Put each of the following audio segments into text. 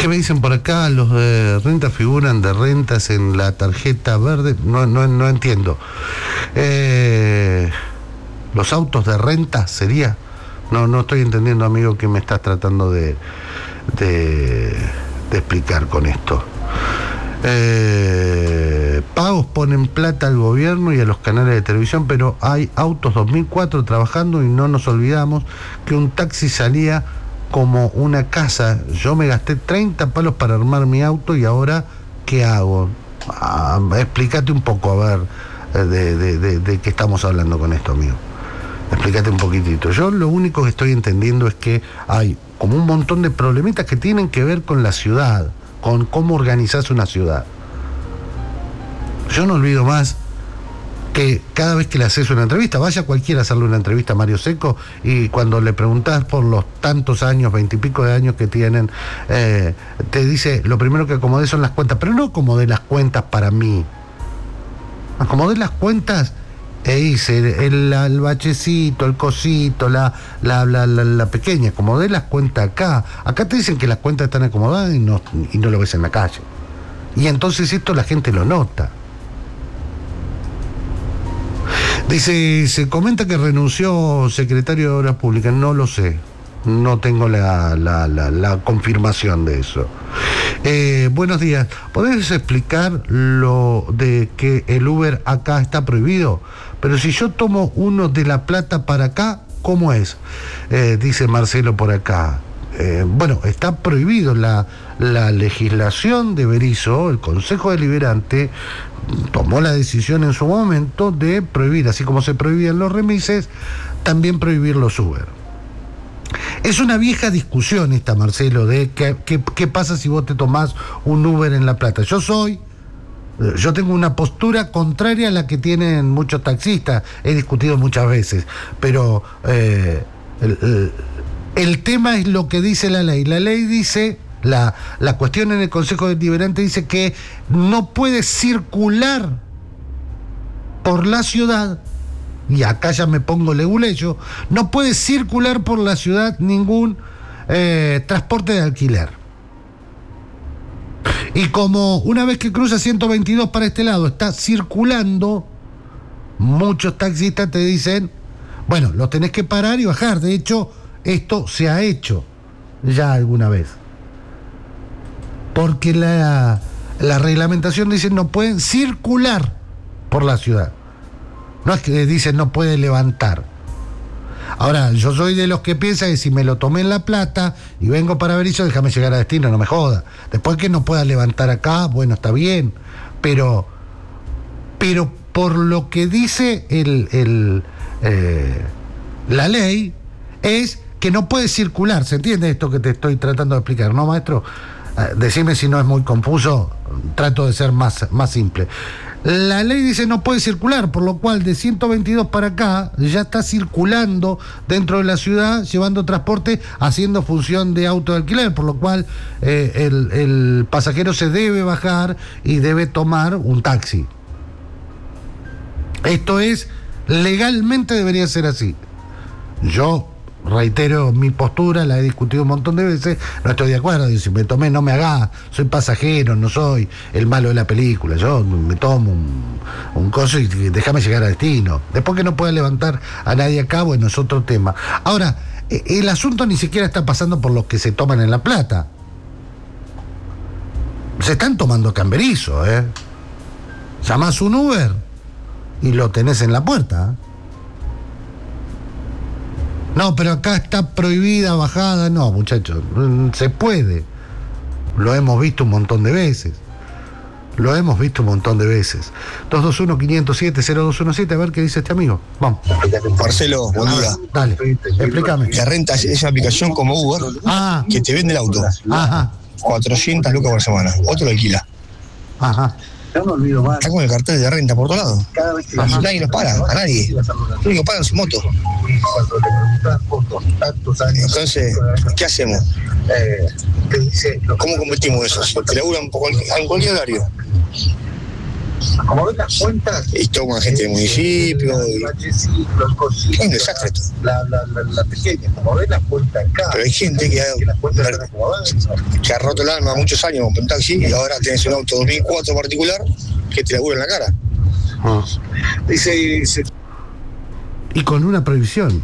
¿Qué me dicen por acá? Los de renta figuran de rentas en la tarjeta verde. No entiendo. ¿Los autos de renta sería? No estoy entendiendo, amigo, qué me estás tratando de explicar con esto. Pagos ponen plata al gobierno y a los canales de televisión, pero hay autos 2004 trabajando y no nos olvidamos que un taxi salía como una casa. Yo me gasté 30 palos para armar mi auto y ahora, ¿qué hago? Explícate un poco, a ver, de qué estamos hablando con esto, amigo. Explícate un poquitito. Yo lo único que estoy entendiendo es que hay como un montón de problemitas que tienen que ver con la ciudad, con cómo organizarse una ciudad. Yo no olvido más que cada vez que le haces una entrevista, vaya cualquiera a hacerle una entrevista a Mario Secco, y cuando le preguntás por los tantos años, 20 y pico de años que tienen, te dice, lo primero que acomodé son las cuentas, pero no acomodé las cuentas para mí, acomodé las cuentas e hice el bachecito, el cosito, la pequeña, acomodé las cuentas acá te dicen que las cuentas están acomodadas y no lo ves en la calle, y entonces esto la gente lo nota. Dice, se comenta que renunció secretario de Obras Públicas. No lo sé, no tengo la confirmación de eso. Buenos días, ¿podés explicar lo de que el Uber acá está prohibido? Pero si yo tomo uno de La Plata para acá, ¿cómo es? Dice Marcelo por acá. Bueno, está prohibido. La legislación de Berisso, el Consejo Deliberante, tomó la decisión en su momento de prohibir, así como se prohibían los remises, también prohibir los Uber. Es una vieja discusión esta, Marcelo, de qué pasa si vos te tomás un Uber en La Plata. Yo tengo una postura contraria a la que tienen muchos taxistas, he discutido muchas veces, pero el tema es lo que dice la ley. La ley dice, la cuestión en el Consejo Deliberante dice que no puede circular por la ciudad, y acá ya me pongo leguleyo, no puede circular por la ciudad ningún transporte de alquiler. Y como una vez que cruza 122 para este lado está circulando, muchos taxistas te dicen, bueno, lo tenés que parar y bajar. De hecho, esto se ha hecho ya alguna vez, porque la reglamentación dice no pueden circular por la ciudad, no es que dicen no puede levantar. Ahora, yo soy de los que piensa que si me lo tomé en La Plata y vengo para Berisso, déjame llegar a destino, no me joda. Después que no pueda levantar acá, bueno, está bien, pero por lo que dice la ley es que no puede circular. ¿Se entiende esto que te estoy tratando de explicar, no, maestro? Decime si no es muy confuso, trato de ser más simple. La ley dice no puede circular, por lo cual de 122 para acá ya está circulando dentro de la ciudad, llevando transporte, haciendo función de auto de alquiler, por lo cual el pasajero se debe bajar y debe tomar un taxi. Esto es, legalmente debería ser así. Yo reitero mi postura, la he discutido un montón de veces, no estoy de acuerdo. Si me tomé, no me haga, soy pasajero, no soy el malo de la película. Yo me tomo un coso y déjame llegar a destino. Después que no pueda levantar a nadie acá, bueno, es otro tema. Ahora, el asunto ni siquiera está pasando por los que se toman en La Plata. Se están tomando acá en Berisso, llamás un Uber y lo tenés en la puerta. No, pero acá está prohibida bajada. No, muchachos, se puede. Lo hemos visto un montón de veces. 221-507-0217, a ver qué dice este amigo. Vamos. Marcelo, buen día. Dale, explícame. La renta es esa aplicación como Uber que te vende el auto. Ajá. 400 lucas por semana. Otro lo alquila. Ajá. Yo no olvido más. Está con el cartel de renta por todos lados. Cada vez que Nadie los para, a nadie. Lo único que pagan su moto. cuando te preguntas por tantos años. Entonces, ¿qué hacemos? Te dice, ¿Cómo convertimos eso? Que laburan en cualquier horario. Como ves las cuentas. Y toman gente del municipio. Es un desastre esto. La pequeña, como ves las cuentas acá. Pero hay gente que ha roto el alma muchos años con un taxi y ahora tenés un auto 2004 particular que te labura en la cara. Y con una prohibición.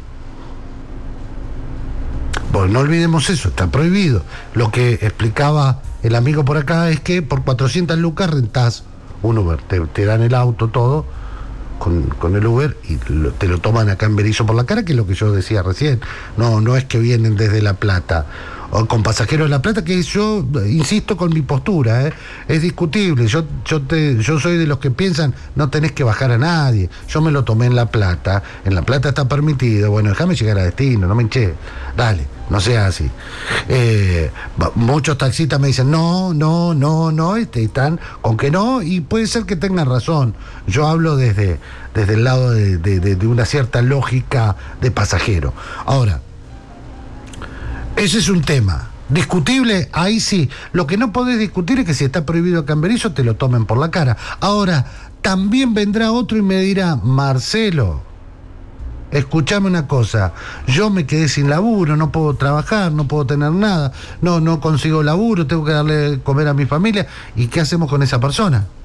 Bueno, no olvidemos eso, está prohibido. Lo que explicaba el amigo por acá es que por 400 lucas rentás un Uber, te dan el auto, todo, con el Uber, y te lo toman acá en Berisso por la cara, que es lo que yo decía recién. No es que vienen desde La Plata, o con pasajeros de La Plata, que yo insisto con mi postura, es discutible. Yo soy de los que piensan, no tenés que bajar a nadie. Yo me lo tomé en La Plata está permitido, bueno, déjame llegar a destino, no me hinché, dale, no sea así. Muchos taxistas me dicen, no, están con que no, y puede ser que tengan razón. Yo hablo desde el lado de una cierta lógica de pasajero. Ahora, ese es un tema discutible, ahí sí. Lo que no podés discutir es que si está prohibido acá en Berisso te lo tomen por la cara. Ahora, también vendrá otro y me dirá, Marcelo, escuchame una cosa, yo me quedé sin laburo, no puedo trabajar, no puedo tener nada, no consigo laburo, tengo que darle comer a mi familia, ¿y qué hacemos con esa persona?